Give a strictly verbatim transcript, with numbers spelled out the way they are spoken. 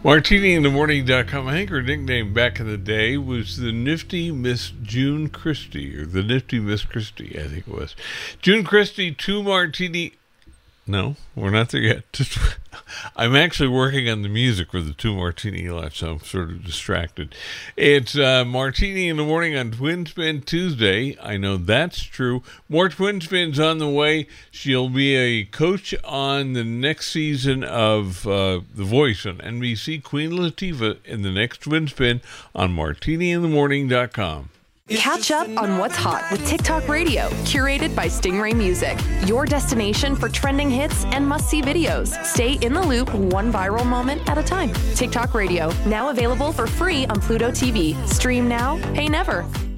Martini in the Morning dot com. I think her nickname back in the day was the Nifty Miss June Christie, or the Nifty Miss Christie, I think it was. June Christie, two martini. No, we're not there yet. I'm actually working on the music for the two martini lunch, so I'm sort of distracted. It's uh, Martini in the Morning on Twin Spin Tuesday. I know that's true. More Twin Spins on the way. She'll be a coach on the next season of uh, The Voice on N B C, Queen Latifah, in the next Twin Spin on Martini in the Morning dot com. Catch up on what's hot with TikTok Radio, curated by Stingray Music. Your destination for trending hits and must-see videos. Stay in the loop, one viral moment at a time. TikTok Radio, now available for free on Pluto T V. Stream now, pay never.